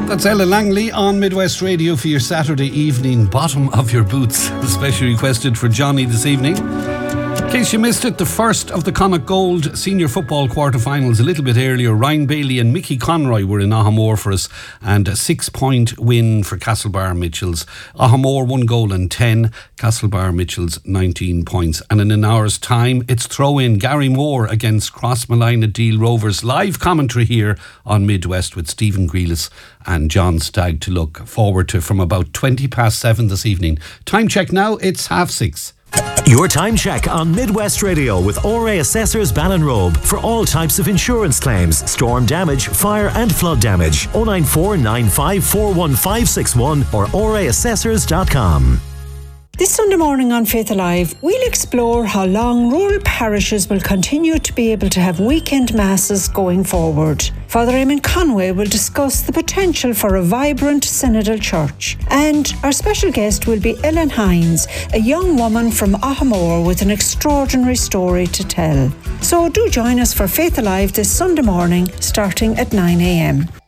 That's Ella Langley on Midwest Radio for your Saturday evening bottom of your boots, especially requested for Johnny this evening. In case you missed it, the first of the Connacht Gold senior football quarter-finals a little bit earlier. Ryan Bailey and Mickey Conroy were in Ahamore for us, and a 6-point win for Castlebar Mitchells. Ahamore 1 goal and 10, Castlebar Mitchells 19 points. And in an hour's time, it's throw-in Gary Moore against Crossmalina Deal Rovers. Live commentary here on Midwest with Stephen Grealis and John Stagg to look forward to from about 7:20 this evening. Time check now, it's 6:30. Your time check on Midwest Radio with ORA Assessors Ballinrobe for all types of insurance claims, storm damage, fire and flood damage. 094 95 41561 or oraassessors.com. This Sunday morning on Faith Alive, we'll explore how long rural parishes will continue to be able to have weekend masses going forward. Father Eamon Conway will discuss the potential for a vibrant synodal church. And our special guest will be Ellen Hines, a young woman from Ahamore with an extraordinary story to tell. So do join us for Faith Alive this Sunday morning, starting at 9 a.m.